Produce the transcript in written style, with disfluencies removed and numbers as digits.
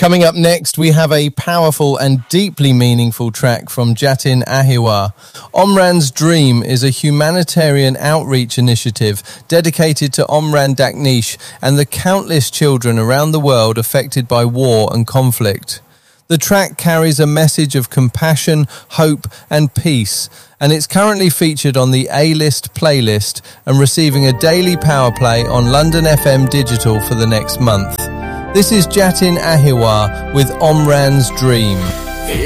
Coming up next, we have a powerful and deeply meaningful track from Jatin Ahiwa. Omran's Dream is a humanitarian outreach initiative dedicated to Omran Daknish and the countless children around the world affected by war and conflict. The track carries a message of compassion, hope and peace, and it's currently featured on the A-List playlist and receiving a daily power play on London FM Digital for the next month. This is Jatin Ahiwa with Omran's Dream.